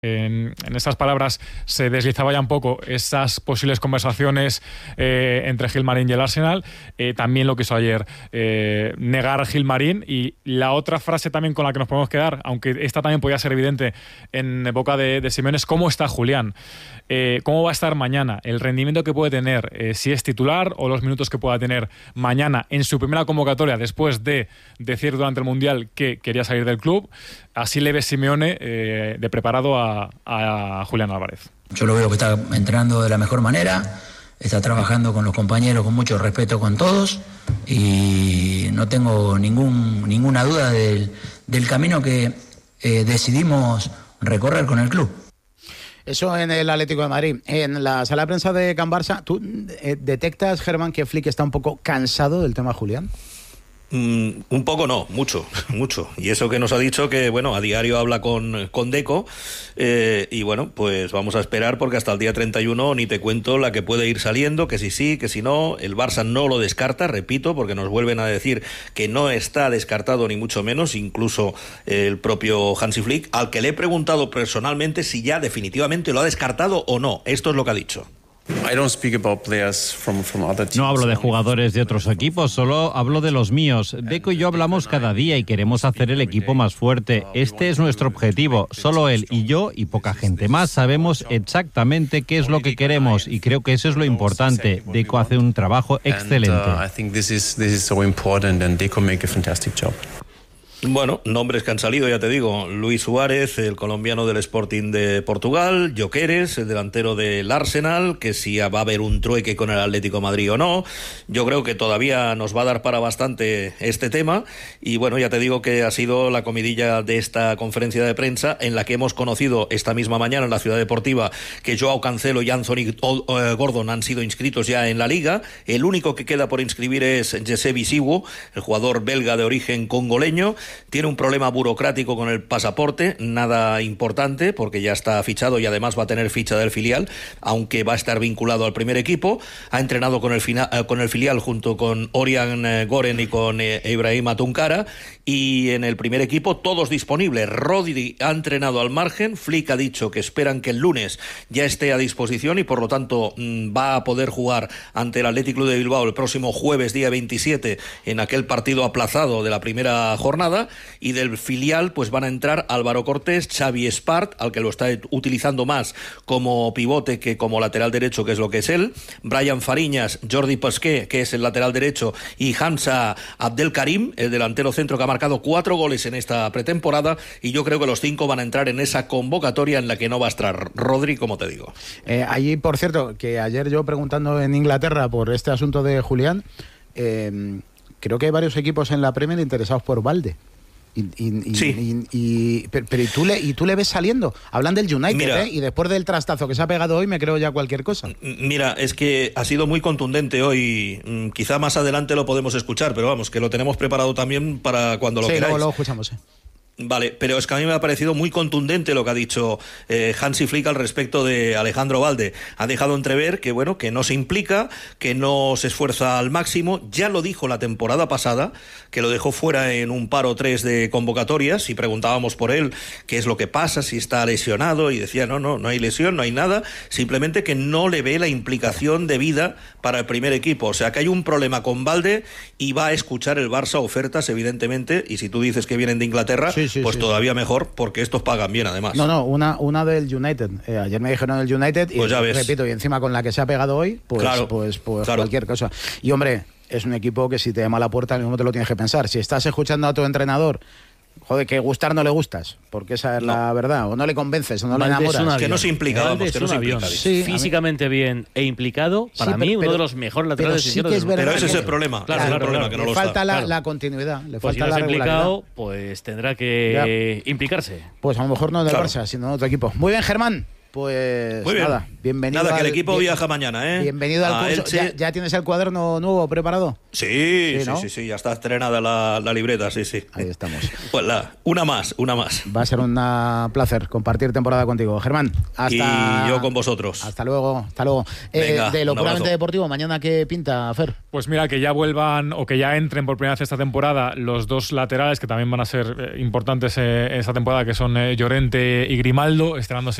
En esas palabras se deslizaba ya un poco esas posibles conversaciones entre Gilmarín y el Arsenal. También lo que hizo ayer, negar Gilmarín. Y la otra frase también con la que nos podemos quedar, aunque esta también podía ser evidente en boca de Simeone, es cómo está Julián. Cómo va a estar mañana, el rendimiento que puede tener, si es titular, o los minutos que pueda tener mañana en su primera convocatoria después de decir durante el Mundial que quería salir del club. Así le ve Simeone de preparado a Julián Álvarez. Yo lo veo que está entrenando de la mejor manera, está trabajando con los compañeros con mucho respeto con todos, y no tengo ninguna duda del camino que decidimos recorrer con el club. Eso en el Atlético de Madrid. En la sala de prensa de Can Barça, ¿tú detectas, Germán, que Flick está un poco cansado del tema Julián? Un poco no, mucho. Y eso que nos ha dicho que, bueno, a diario habla con Deco, y bueno, pues vamos a esperar, porque hasta el día 31 ni te cuento la que puede ir saliendo, que si sí, que si no. El Barça no lo descarta, repito, porque nos vuelven a decir que no está descartado ni mucho menos, incluso el propio Hansi Flick, al que le he preguntado personalmente si ya definitivamente lo ha descartado o no. Esto es lo que ha dicho. No hablo de jugadores de otros equipos, solo hablo de los míos. Deco y yo hablamos cada día y queremos hacer el equipo más fuerte. Este es nuestro objetivo. Solo él y yo y poca gente más sabemos exactamente qué es lo que queremos, y creo que eso es lo importante. Deco hace un trabajo excelente. Bueno, nombres que han salido, ya te digo: Luis Suárez, el colombiano del Sporting de Portugal; Gyökeres, el delantero del Arsenal, que si va a haber un trueque con el Atlético de Madrid o no. Yo creo que todavía nos va a dar para bastante este tema, y bueno, ya te digo que ha sido la comidilla de esta conferencia de prensa, en la que hemos conocido esta misma mañana en la Ciudad Deportiva que Joao Cancelo y Anthony Gordon han sido inscritos ya en la Liga. El único que queda por inscribir es Jesse Bisiwo, el jugador belga de origen congoleño. Tiene un problema burocrático con el pasaporte, nada importante, porque ya está fichado y además va a tener ficha del filial, aunque va a estar vinculado al primer equipo. Ha entrenado con el filial junto con Orian Goren y con Ibrahima Tunkara, y en el primer equipo todos disponibles. Rodri ha entrenado al margen. Flick ha dicho que esperan que el lunes ya esté a disposición, y por lo tanto va a poder jugar ante el Athletic Club de Bilbao el próximo jueves, día 27, en aquel partido aplazado de la primera jornada. Y del filial pues van a entrar Álvaro Cortés, Xavi Espart, al que lo está utilizando más como pivote que como lateral derecho, que es lo que es él; Brian Fariñas, Jordi Pasqué, que es el lateral derecho, y Hamza Abdelkarim, el delantero centro, que ha marcado 4 goles en esta pretemporada. Y yo creo que los 5 van a entrar en esa convocatoria, en la que no va a estar Rodri, como te digo. Allí, por cierto, que ayer yo preguntando en Inglaterra por este asunto de Julián, creo que hay varios equipos en la Premier interesados por Balde. Sí. Pero ¿y tú le ves saliendo? Hablan del United, mira, y después del trastazo que se ha pegado hoy, me creo ya cualquier cosa. Mira, es que ha sido muy contundente hoy. Quizá más adelante lo podemos escuchar, pero vamos, que lo tenemos preparado también para cuando lo queráis. Sí, luego lo escuchamos, Vale, pero es que a mí me ha parecido muy contundente lo que ha dicho Hansi Flick al respecto de Alejandro Balde. Ha dejado entrever que, bueno, que no se implica, que no se esfuerza al máximo. Ya lo dijo la temporada pasada, que lo dejó fuera en un par o 3 de convocatorias, y preguntábamos por él qué es lo que pasa, si está lesionado, y decía no hay lesión, no hay nada, simplemente que no le ve la implicación de vida para el primer equipo. O sea, que hay un problema con Balde, y va a escuchar el Barça ofertas, evidentemente, y si tú dices que vienen de Inglaterra, pues todavía mejor, porque estos pagan bien, además. No, una del United. Ayer me dijeron del United, y pues ya ves. Repito, y encima con la que se ha pegado hoy, pues, claro. Cualquier cosa. Y hombre, es un equipo que si te llama a la puerta, mismo te lo tienes que pensar. Si estás escuchando a tu entrenador, joder, que gustar no le gustas, porque esa es la verdad, o no le convences, o no le enamoras. Que no se implica, vamos, que no se implica. Sí, físicamente bien e implicado, para mí uno de los mejores laterales izquierdos. Pero ese es el problema. Claro, que no le falta la continuidad, le falta la regularidad. Implicado, pues tendrá que implicarse. Pues a lo mejor no del Barça, sino de otro equipo. Muy bien, Germán. Pues muy bien. Nada, bienvenido. Nada, que el equipo viaja mañana, ¿eh? Bienvenido al curso. ¿Ya tienes el cuaderno nuevo preparado? Sí, ya está estrenada la libreta, sí. Ahí estamos. Pues una más. Va a ser un placer compartir temporada contigo, Germán. Y yo con vosotros. Hasta luego. Venga, de lo puramente deportivo, ¿mañana qué pinta, Fer? Pues mira, que ya vuelvan o que ya entren por primera vez esta temporada los dos laterales que también van a ser importantes esta temporada, que son Llorente y Grimaldo, estrenándose